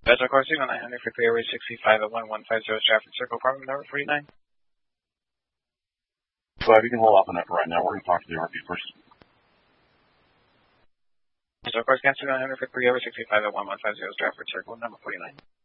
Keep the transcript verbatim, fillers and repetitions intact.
Special Car Signal nine hundred for Freeway sixty-five at one one five zero Stratford Circle, apartment number forty-nine. So if you can hold off on that for right now, we're going to talk to the R P first. Special Car Signal nine hundred for Freeway sixty-five at one one five zero Stratford Circle, number forty-nine.